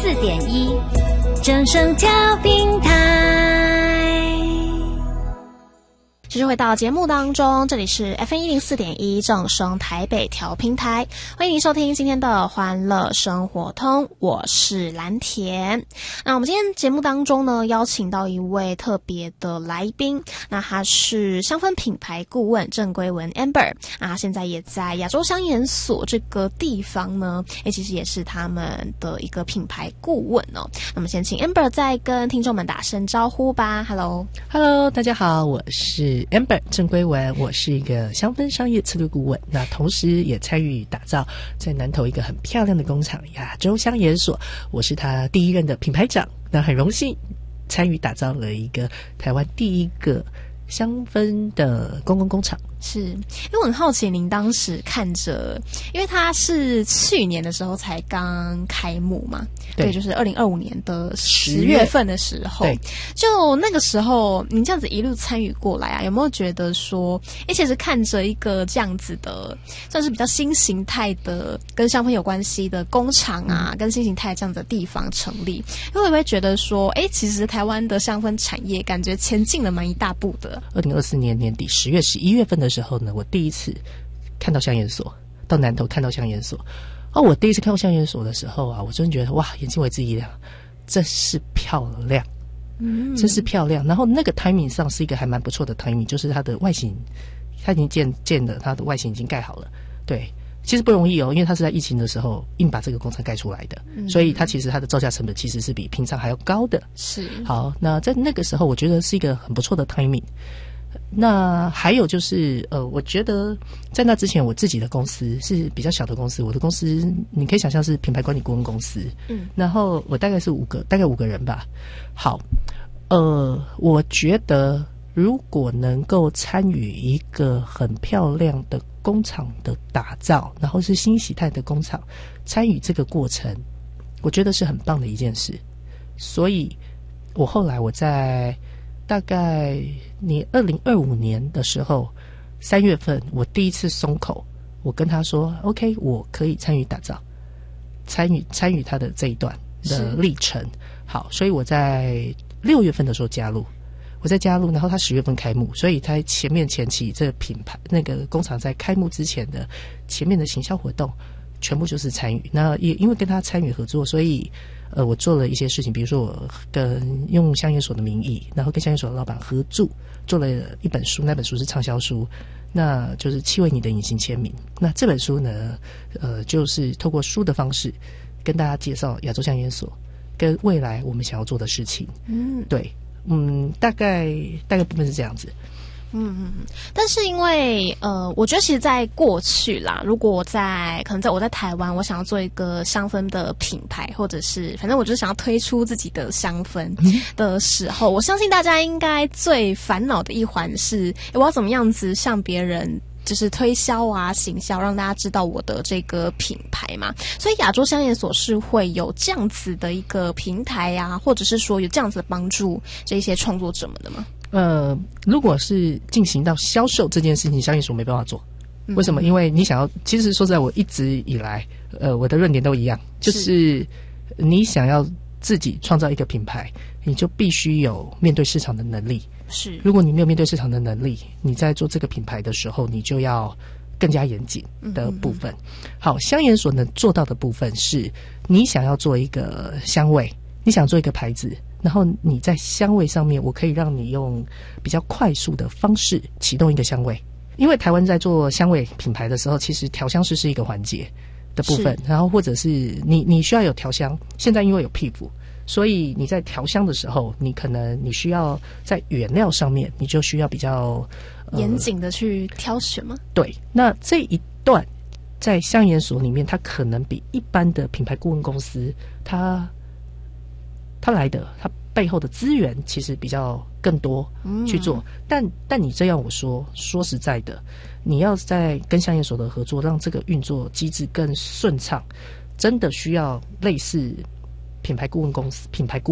104.1正声调频台。继续回到节目当中，这里是 FM104.1 正声台北调频台，欢迎您收听今天的欢乐生活通，我是蓝田。那我们今天节目当中呢，邀请到一位特别的来宾，那他是香氛品牌顾问郑归文 Amber， 那他现在也在亚洲香研所这个地方呢，其实也是他们的一个品牌顾问哦。那么先请 Amber 再跟听众们打声招呼吧。 Hello， 大家好，我是Amber 郑归文，我是一个香氛商业策略顾问，那同时也参与打造在南投一个很漂亮的工厂亚洲香研所，我是他第一任的品牌长，那很荣幸参与打造了一个台湾第一个香氛的公共工厂。 是因为我很好奇，您当时看着，因为它是去年的时候才刚开幕嘛，对，就是2025年的10月份的时候，对，就那个时候您这样子一路参与过来啊，有没有觉得说，其实看着一个这样子的，算是比较新形态的跟香氛有关系的工厂啊，跟新形态这样的地方成立，会不会觉得说，其实台湾的香氛产业感觉前进了蛮一大步的 ？2024年年底10月、11月份的时候呢，我第一次看到香研所，到南投看到香研所。我第一次看到香研所的时候啊，我真的觉得哇，眼睛为之一亮，真是漂亮，真是漂亮。然后那个 timing 上是一个还蛮不错的 timing， 就是它的外形，它已经建的，它的外形已经盖好了。对，其实不容易哦，因为它是在疫情的时候硬把这个工厂盖出来的，所以它其实它的造价成本其实是比平常还要高的。 是。好， 那在那个时候，我觉得是一个很不错的 timing。那还有就是我觉得在那之前我自己的公司是比较小的公司，我的公司你可以想象是品牌管理顾问公司，然后我大概5个人吧。好，我觉得如果能够参与一个很漂亮的工厂的打造，然后是新形态的工厂，参与这个过程，我觉得是很棒的一件事。所以我后来我在大概你2025年的时候3月份，我第一次松口，我跟他说 OK， 我可以参与打造，参与他的这一段的历程。好，所以我在6月份的时候加入，然后他10月份开幕，所以他前期这个品牌那个工厂在开幕之前的前面的行销活动全部就是参与。那也因为跟他参与合作，所以我做了一些事情，比如说我用香研所的名义，然后跟香研所的老板合作，做了一本书，那本书是畅销书，那就是气味你的隐形签名。那这本书呢，就是透过书的方式跟大家介绍亚洲香研所跟未来我们想要做的事情。对，大概部分是这样子。 但是因为我觉得其实在过去啦，如果可能我在台湾，我想要做一个香氛的品牌，或者是反正我就是想要推出自己的香氛的时候，我相信大家应该最烦恼的一环是我要怎么样子向别人就是推销啊行销，让大家知道我的这个品牌嘛。所以亚洲香研所是会有这样子的一个平台啊，或者是说有这样子的帮助这些创作者们的吗？ 如果是进行到销售这件事情，香研所没办法做。为什么？因为你想要，其实说实在，我一直以来，我的论点都一样，就是你想要自己创造一个品牌，你就必须有面对市场的能力。是，如果你没有面对市场的能力，你在做这个品牌的时候，你就要更加严谨的部分。好，香研所能做到的部分是，你想要做一个香味，你想做一个牌子。然后你在香味上面，我可以让你用比较快速的方式启动一个香味。因为台湾在做香味品牌的时候，其实调香师是一个环节的部分，然后或者是你需要有调香。现在因为有PIF，所以你在调香的时候，你需要在原料上面，你就需要比较严谨的去挑选吗？ 对，那这一段在香研所里面，它可能比一般的品牌顾问公司，它背后的资源其实比较更多去做。但你这样我说实在的，你要在跟香研所的合作，让这个运作机制更顺畅，真的需要类似品牌顾问公司、品牌顾